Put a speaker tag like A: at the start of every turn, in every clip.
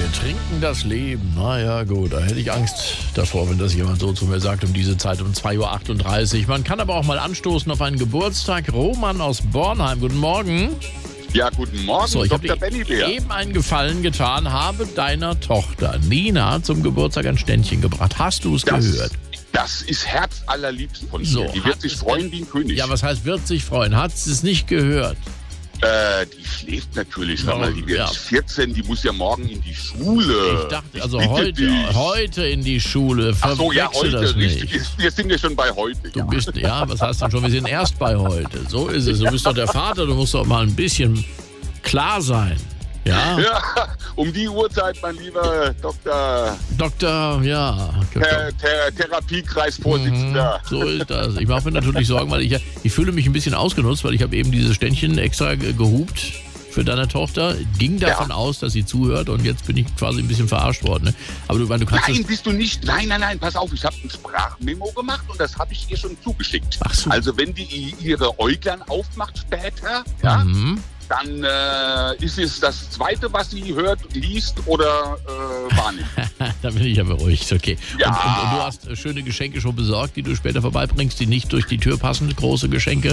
A: trinken das Leben. Naja, gut, da hätte ich Angst davor, wenn das jemand so zu mir sagt um diese Zeit um 2.38 Uhr. Man kann aber auch mal anstoßen auf einen Geburtstag. Roman aus Bornheim, guten Morgen.
B: Ja, guten Morgen,
A: So, ich habe
B: Dr. Benny Bär.
A: eben einen Gefallen getan, habe deiner Tochter Nina zum Geburtstag ein Ständchen gebracht. Hast du es gehört?
B: Das ist herzallerliebst von
A: So,
B: dir. Die wird sich freuen wie ein König.
A: Ja, was heißt wird sich freuen? Hat sie es nicht gehört?
B: Die schläft natürlich, weil die wird
A: Ja.
B: 14, die muss ja morgen in die Schule.
A: Ich dachte, also
B: bitte dich.
A: heute in die Schule.
B: Ach so, ja,
A: Verwechsel
B: heute,
A: das
B: richtig.
A: nicht.
B: Wir sind ja schon bei heute.
A: Du bist, was heißt denn schon? Wir sind erst bei heute. So ist es. Du bist doch der Vater, du musst doch mal ein bisschen klar sein. Ja?
B: Ja, um die Uhrzeit, mein lieber
A: Doktor, ja.
B: Therapiekreisvorsitzender.
A: So ist das. Ich mache mir natürlich Sorgen, weil ich fühle mich ein bisschen ausgenutzt, weil ich habe eben dieses Ständchen extra gehupt für deine Tochter. Ging davon aus, dass sie zuhört und jetzt bin ich quasi ein bisschen verarscht worden. Ne? Aber du kannst
B: Nein, bist du nicht. Nein, pass auf, ich habe ein Sprachmemo gemacht und das habe ich ihr schon zugeschickt.
A: Ach so.
B: Also wenn die ihre Äuglein aufmacht später, dann ist es das Zweite, was sie hört, liest oder wahrnimmt.
A: Da bin ich ja beruhigt, okay.
B: Ja.
A: Und du hast schöne Geschenke schon besorgt, die du später vorbeibringst, die nicht durch die Tür passen, große Geschenke?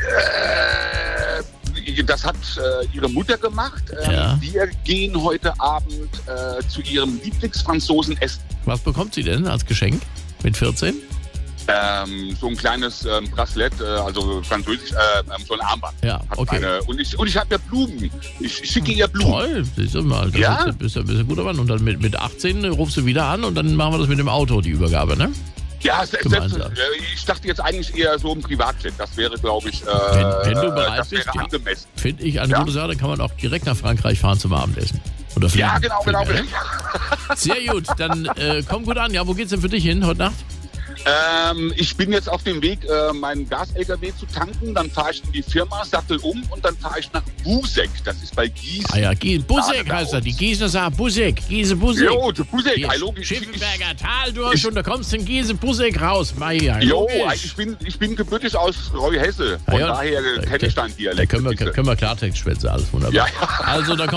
B: Das hat ihre Mutter gemacht.
A: Ja.
B: Wir gehen heute Abend zu ihrem Lieblingsfranzosen essen.
A: Was bekommt sie denn als Geschenk mit 14?
B: So ein kleines Bracelet, also französisch, so ein Armband.
A: Ja,
B: Hat
A: okay.
B: und ich habe ja Blumen. Ich schicke ihr Blumen.
A: Toll, siehst du mal.
B: Ja?
A: Bist du ein guter Mann. Und dann mit 18 rufst du wieder an und dann machen wir das mit dem Auto, die Übergabe, ne?
B: Ja,
A: Gemeinsam.
B: ich dachte jetzt eigentlich eher so ein Privatjet. Das wäre, glaube ich,
A: Wenn du bereit
B: das
A: bist,
B: wäre angemessen.
A: finde ich eine
B: Ja?
A: gute Sache, dann kann man auch direkt nach Frankreich fahren zum Abendessen. Oder fliegen.
B: Ja, genau.
A: Fliegen, Sehr gut, dann komm gut an. Ja, wo geht's denn für dich hin heute Nacht?
B: Ich bin jetzt auf dem Weg, meinen Gas-LKW zu tanken. Dann fahre ich in die Firma, sattel um und dann fahre ich nach Busek. Das ist bei Gießen.
A: Ah ja, Busek heißt er. Die Gießener sagen Busek. Busek.
B: Jo, der Busek.
A: Hier,
B: Hallo,
A: Schiffenberger Tal durch und da kommst du in Busek raus.
B: Jo, ich bin gebürtig aus Reuhesse. Von daher kenne ich deinen
A: Da
B: Dialekt.
A: können wir Klartext schwätzen, alles wunderbar.
B: Ja.
A: Also, da kommt